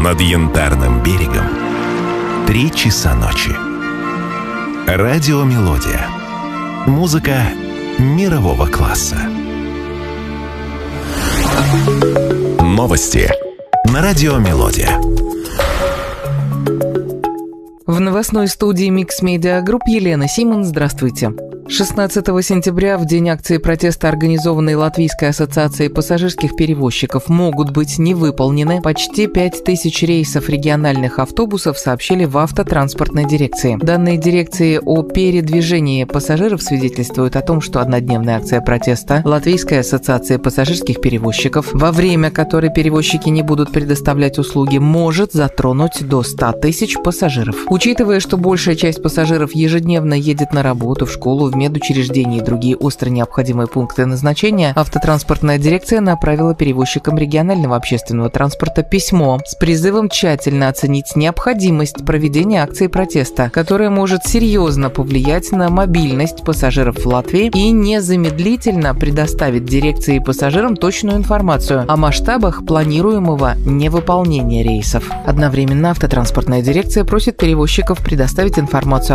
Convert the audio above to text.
Над Янтарным берегом 3 часа ночи. Радиомелодия. Музыка мирового класса. Новости на Радиомелодия. В новостной студии Mix Media Group Елена Симон. Здравствуйте. 16 сентября, в день акции протеста, организованной Латвийской ассоциацией пассажирских перевозчиков, могут быть не выполнены почти 5000 рейсов региональных автобусов, сообщили в автотранспортной дирекции. Данные дирекции о передвижении пассажиров свидетельствуют о том, что однодневная акция протеста Латвийской ассоциации пассажирских перевозчиков, во время которой перевозчики не будут предоставлять услуги, может затронуть до 100 тысяч пассажиров. Учитывая, что большая часть пассажиров ежедневно едет на работу, в школу, в медучреждения и другие остро необходимые пункты назначения, автотранспортная дирекция направила перевозчикам регионального общественного транспорта письмо с призывом тщательно оценить необходимость проведения акции протеста, которая может серьезно повлиять на мобильность пассажиров в Латвии, и незамедлительно предоставить дирекции и пассажирам точную информацию о масштабах планируемого невыполнения рейсов. Одновременно автотранспортная дирекция просит перевозчиков предоставить информацию